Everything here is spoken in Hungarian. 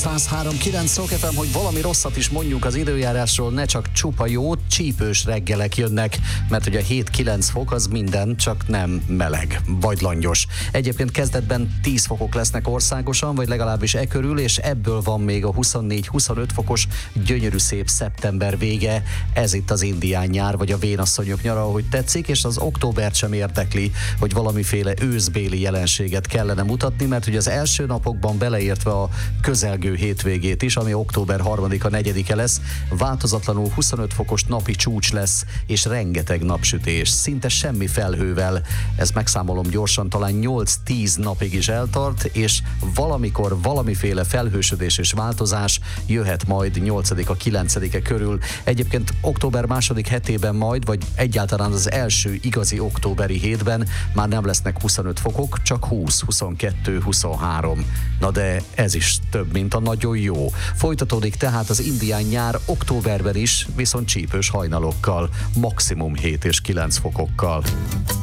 103.9 Rock FM, hogy valami rosszat is mondjuk az időjárásról, ne csak csupa jót, csípős reggelek jönnek, mert ugye a 7-9 fok az minden, csak nem meleg, vagy langyos. Egyébként kezdetben 10 fokok lesznek országosan, vagy legalábbis e körül, és ebből van még a 24-25 fokos gyönyörű szép szeptember vége. Ez itt az indián nyár, vagy a vénasszonyok nyara, ahogy tetszik, és az októbert sem érdekli, hogy valamiféle őszbéli jelenséget kellene mutatni, mert ugye az első napokban beleértve a közelgő hétvégét is, ami október 3-a, 4-e lesz, változatlanul 25 fokos napi csúcs lesz, és rengeteg napsütés, szinte semmi felhővel. Ezt megszámolom gyorsan, talán 8-10 napig is eltart, és valamikor valamiféle felhősödés és változás jöhet majd 8-a, 9-e körül. Egyébként október második hetében majd, vagy egyáltalán az első igazi októberi hétben már nem lesznek 25 fokok, csak 20, 22, 23. Na de ez is több, mint a nagyon jó. Folytatódik tehát az indián nyár októberben is, viszont csípős hajnalokkal, maximum 7 és 9 fokokkal.